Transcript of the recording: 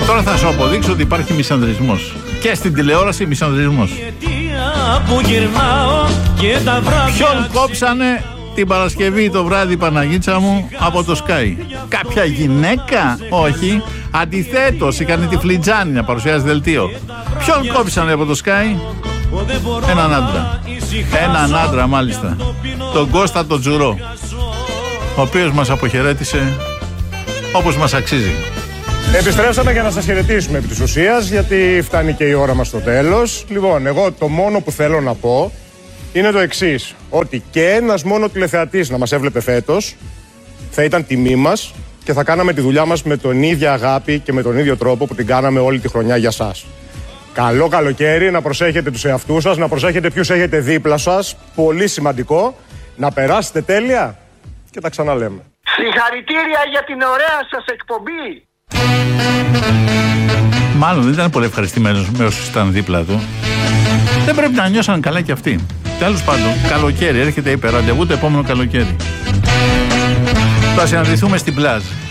Τώρα θα σου αποδείξω ότι υπάρχει μισανδρισμός. Και στην τηλεόραση μισανδρισμός. Ποιον κόψανε την Παρασκευή το βράδυ, Παναγίτσα μου, από το Sky? Κάποια γυναίκα? Όχι. Αντιθέτως, είχαν τη Φλιτζάνη να παρουσιάζει δελτίο. Ποιον κόψανε από το Sky? Έναν άντρα. Έναν άντρα, μάλιστα. Τον Κώστα τον Τζουρό, ο οποίος μας αποχαιρέτησε όπως μας αξίζει. Επιστρέψαμε για να σας χαιρετήσουμε επί της ουσίας, γιατί φτάνει και η ώρα μας στο τέλος. Λοιπόν, εγώ το μόνο που θέλω να πω είναι το εξής, ότι και ένας μόνο τηλεθεατής να μας έβλεπε φέτος θα ήταν τιμή μας και θα κάναμε τη δουλειά μας με τον ίδιο αγάπη και με τον ίδιο τρόπο που την κάναμε όλη τη χρονιά για σας. Καλό καλοκαίρι, να προσέχετε τους εαυτούς σας, να προσέχετε ποιους έχετε δίπλα σας, πολύ σημαντικό, να περάσετε τέλεια και τα ξαναλέμε. Συγχαρητήρια για την ωραία σας εκπομπή. Μάλλον δεν ήταν πολύ ευχαριστημένος με όσους ήταν δίπλα του. Δεν πρέπει να νιώσαν καλά κι αυτοί. Τέλος πάντων, καλοκαίρι έρχεται, είπε, ραντεβού το επόμενο καλοκαίρι. Θα συναντηθούμε στην πλάζ.